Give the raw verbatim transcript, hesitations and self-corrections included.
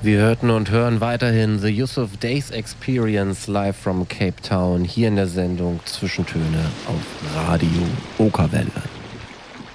Wir hörten und hören weiterhin The Yusuf Days Experience live from Cape Town hier in der Sendung Zwischentöne auf Radio Okerwelle.